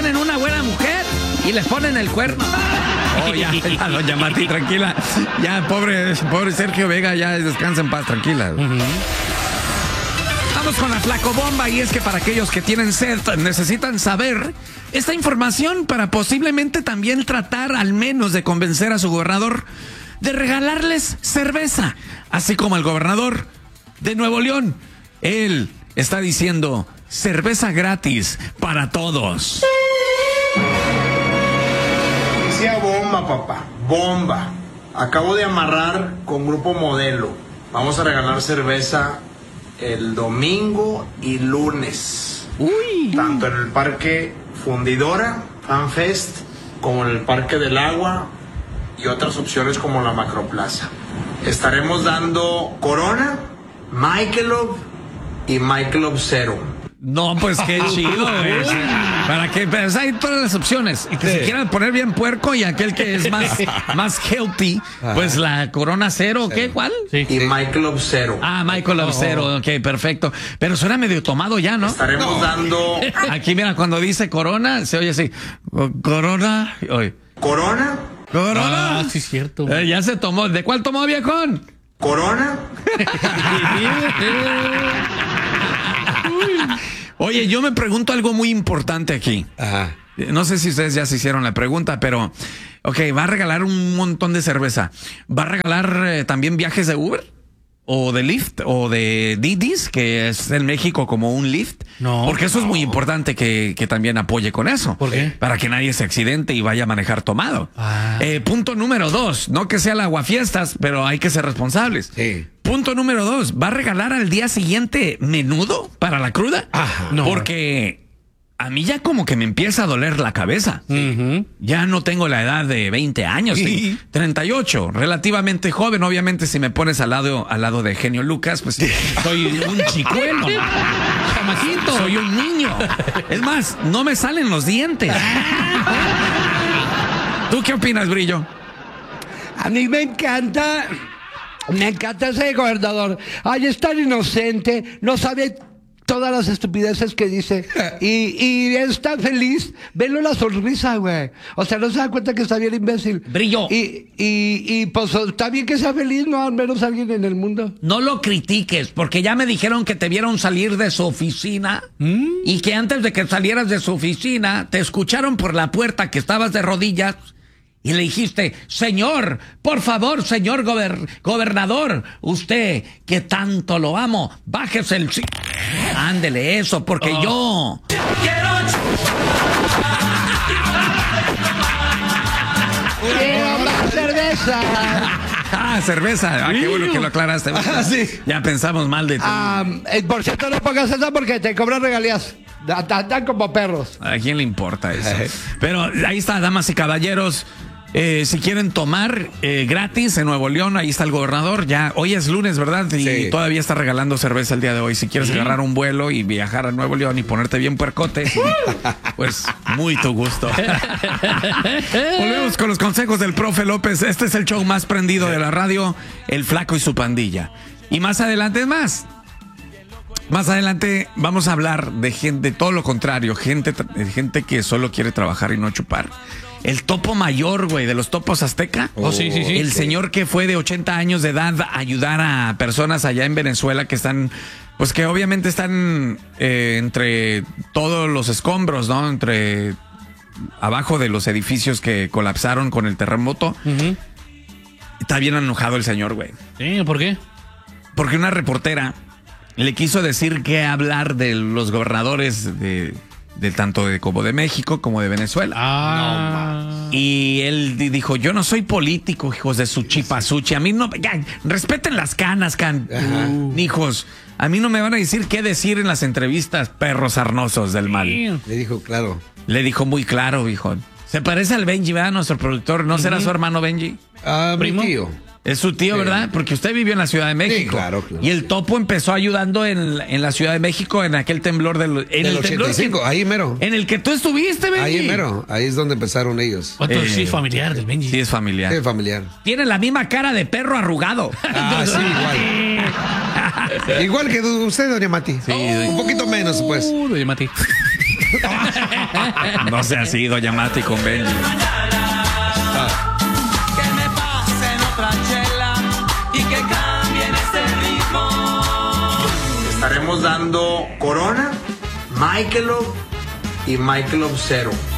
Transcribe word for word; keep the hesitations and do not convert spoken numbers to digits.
tienen una buena mujer y les ponen el cuerno. Oh, ya, ya, doña Mati, tranquila. Ya, pobre, pobre Sergio Vega, ya descansa en paz, tranquila. Uh-huh. Vamos con la flacobomba, y es que para aquellos que tienen sed necesitan saber esta información para posiblemente también tratar al menos de convencer a su gobernador de regalarles cerveza, así como el gobernador de Nuevo León. Él está diciendo cerveza gratis para todos. Decía bomba, papá, bomba. Acabo de amarrar con Grupo Modelo. Vamos a regalar cerveza el domingo y lunes. Uy. Tanto en el Parque Fundidora, FanFest, como en el Parque del Agua y otras opciones como la Macroplaza. Estaremos dando Corona, Michelob y Michelob Cero. No, pues qué chido, güey. Para que pues, hay todas las opciones. Y que sí. Se quieran poner bien puerco, y aquel que es más, más healthy, pues la Corona Cero, ¿qué? ¿Cuál? Sí. Y Michelob Cero. Ah, Michelob Cero, ok, perfecto. Pero suena medio tomado ya, ¿no? Estaremos no. dando... Aquí, mira, cuando dice Corona, se oye así. Corona. Oye. Corona. Corona. Ah, sí, es cierto. Eh, ya se tomó. ¿De cuál tomó, viejón? Corona. Oye, yo me pregunto algo muy importante aquí. Ajá. No sé si ustedes ya se hicieron la pregunta, pero, ok, va a regalar un montón de cerveza. ¿Va a regalar eh, también viajes de Uber? ¿O de Lyft? ¿O de Didis, que es en México como un Lyft? No. Porque eso no. es muy importante que, que también apoye con eso. ¿Por qué? Para que nadie se accidente y vaya a manejar tomado. Ah. Eh, punto número dos, no que sea el aguafiestas, pero hay que ser responsables. Sí. Punto número dos, ¿va a regalar al día siguiente menudo para la cruda? Ajá. No. Porque a mí ya como que me empieza a doler la cabeza. Uh-huh. Ya no tengo la edad de veinte años, sí. treinta y ocho, relativamente joven. Obviamente si me pones al lado, al lado de Genio Lucas, pues soy un chicuelo. Chamacito. Soy un niño. Es más, no me salen los dientes. ¿Tú qué opinas, Brillo? A mí me encanta... Me encanta ese gobernador. Ay, es tan inocente, no sabe todas las estupideces que dice. Y, y está feliz. Velo la sonrisa, güey. O sea, no se da cuenta que está bien imbécil. Brillo. Y, y, y pues está bien que sea feliz, ¿no? Al menos alguien en el mundo. No lo critiques, porque ya me dijeron que te vieron salir de su oficina. ¿Mm? Y que antes de que salieras de su oficina, te escucharon por la puerta que estabas de rodillas. Y le dijiste, señor, por favor, señor gober- gobernador, usted que tanto lo amo, bájese el... Ándele eso, porque oh. yo... ¡Quiero más cerveza! Ah, cerveza. Ah, qué bueno que lo aclaraste. Ah, sí. Ya pensamos mal de ti. Um, eh, por cierto, no pongas eso porque te cobran regalías. Están como perros. ¿A quién le importa eso? Pero ahí está, damas y caballeros. Eh, si quieren tomar eh, gratis en Nuevo León, ahí está el gobernador. Ya hoy es lunes, ¿verdad? Y sí. Todavía está regalando cerveza el día de hoy. Si quieres ¿Sí? agarrar un vuelo y viajar a Nuevo León y ponerte bien puercote, pues muy tu gusto. Volvemos con los consejos del profe López. Este es el show más prendido de la radio, El Flaco y su pandilla. Y más adelante más. Más adelante vamos a hablar de gente, todo lo contrario, gente, gente que solo quiere trabajar y no chupar. El topo mayor, güey, de los topos azteca. Oh, sí, sí, sí. El sí. señor que fue de ochenta años de edad a ayudar a personas allá en Venezuela que están, pues que obviamente están eh, entre todos los escombros, ¿no? Entre abajo de los edificios que colapsaron con el terremoto. Uh-huh. Está bien enojado el señor, güey. Sí, ¿por qué? Porque una reportera le quiso decir qué hablar de los gobernadores de... de tanto de como de México como de Venezuela. Ah. No, y él dijo, yo no soy político, hijos de su chipasuchi. A mí no, ya, respeten las canas, can. Uh. Hijos, a mí no me van a decir qué decir en las entrevistas, perros sarnosos del mal. Le dijo claro. Le dijo muy claro, hijo. Se parece al Benji, ¿verdad? Nuestro productor. ¿No uh-huh. será su hermano Benji? Ah, uh, mi tío. Es su tío, sí. ¿verdad? Porque usted vivió en la Ciudad de México. Sí, claro, claro. Y el topo empezó ayudando en, en la Ciudad de México en aquel temblor del, en del el ochenta y cinco, temblor ahí mero. En el que tú estuviste, Benji. Ahí mero, ahí es donde empezaron ellos. Entonces eh, sí es familiar del Benji. Sí es familiar. Sí es familiar. Tiene la misma cara de perro arrugado. Ah, sí, igual. Igual que usted, doña Mati. Sí, oh, un poquito menos, pues. Doña Mati. No sea así, doña Mati con Benji. Que me pasen otra chela y que cambien ese ritmo. Estaremos dando Corona, Michelob y Michelob Cero.